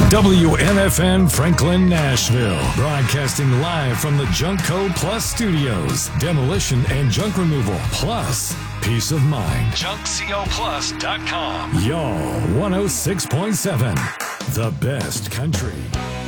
WMFN Franklin, Nashville. Broadcasting live from the Junkco Plus Studios. Demolition and junk removal, plus peace of mind. JunkCoPlus.com. Y'all 106.7. The best country.